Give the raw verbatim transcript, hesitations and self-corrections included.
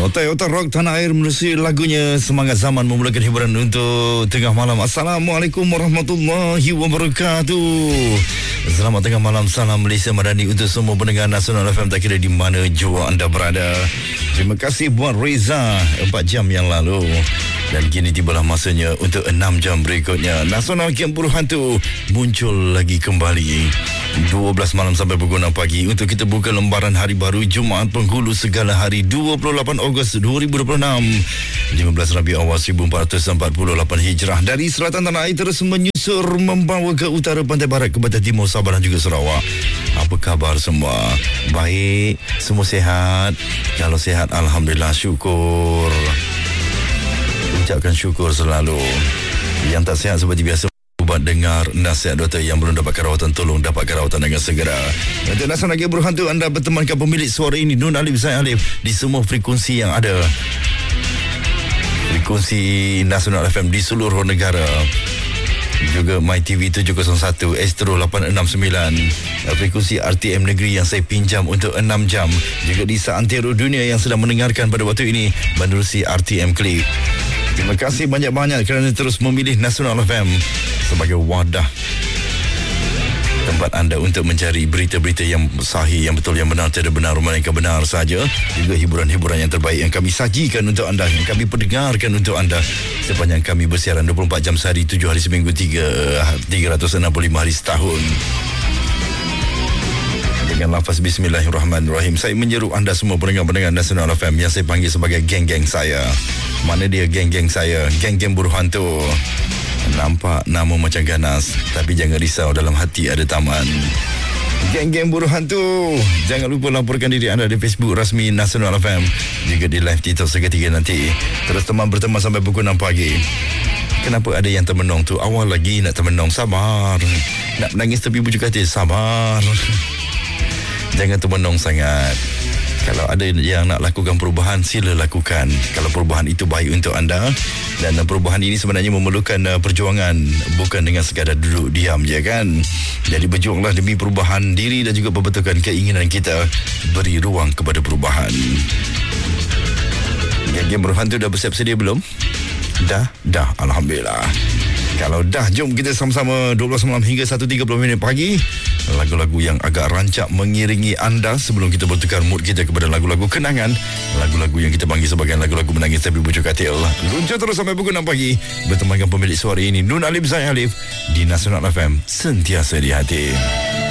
Toyota Rock Tanah Air menerusi lagunya Semangat Zaman memulakan hiburan untuk tengah malam. Assalamualaikum warahmatullahi wabarakatuh. Selamat tengah malam, salam Malaysia Madani untuk semua pendengar Nasional F M tak kira di mana jua anda berada. Terima kasih buat Reza empat jam yang lalu. Dan kini tibalah masanya untuk enam jam berikutnya. Nasional Game Buruh Hantu muncul lagi kembali dua belas malam sampai pukul enam pagi untuk kita buka lembaran hari baru Jumaat Penghulu segala hari dua puluh lapan Ogos dua ribu dua puluh enam, lima belas Rabiul Awal seribu empat ratus empat puluh lapan Hijrah. Dari selatan tanah air terus menyusur membawa ke utara pantai barat ke batas timur Sabah dan juga Sarawak. Apa khabar semua? Baik, semua sihat? Kalau sihat, alhamdulillah, syukur. Ucapkan syukur selalu. Yang tak sihat seperti biasa, ubat dengar nasihat doktor. Yang belum dapatkan rawatan, tolong dapatkan rawatan dengan segera. Untuk Nasional Game Buruh Hantu, anda bertemankan pemilik suara ini, Nun Alif Zain Alif, di semua frekuensi yang ada. Frekuensi Nasional F M di seluruh negara. Juga My T V tujuh kosong satu, Astro lapan enam sembilan, frekuensi R T M Negeri yang saya pinjam untuk enam jam. Juga di seantero dunia yang sedang mendengarkan pada waktu ini menerusi R T M Click. Terima kasih banyak-banyak kerana terus memilih Nasional F M sebagai wadah tempat anda untuk mencari berita-berita yang sahih, yang betul, yang benar, tidak benar, melainkan benar saja. Juga hiburan-hiburan yang terbaik yang kami sajikan untuk anda, yang kami perdengarkan untuk anda sepanjang kami bersiaran dua puluh empat jam sehari, tujuh hari seminggu, tiga ratus enam puluh lima hari setahun. Dengan lafaz Bismillahirrahmanirrahim, saya menyeru anda semua pendengar-pendengar Nasional F M yang saya panggil sebagai geng-geng saya. Mana dia geng-geng saya? Geng-geng Buruh Hantu. Nampak nama macam ganas, tapi jangan risau, dalam hati ada taman. Geng-geng Buruh Hantu, jangan lupa laporkan diri anda di Facebook rasmi Nasional F M, juga di live TikTok seketika nanti. Terus teman berteman sampai pukul enam pagi. Kenapa ada yang termenung tu? Awal lagi nak termenung, sabar. Nak menangis tepi bujuk hati, sabar. Jangan termenung sangat. Kalau ada yang nak lakukan perubahan, sila lakukan. Kalau perubahan itu baik untuk anda. Dan perubahan ini sebenarnya memerlukan uh, perjuangan, bukan dengan sekadar duduk diam je kan. Jadi berjuanglah demi perubahan diri dan juga pembentukan keinginan kita. Beri ruang kepada perubahan. Geng-geng Buruh Hantu dah bersiap sedia belum? Dah? Dah, alhamdulillah. Kalau dah, jom kita sama-sama dua belas malam hingga satu tiga puluh minit pagi. Lagu-lagu yang agak rancak mengiringi anda sebelum kita bertukar mood kita kepada lagu-lagu kenangan. Lagu-lagu yang kita panggil sebagai lagu-lagu menangis tapi bujuk katil. Luncur terus sampai pukul enam pagi. Bertemankan pemilik suara ini, Nun Alif Zain Alif, di Nasional F M, sentiasa di hati.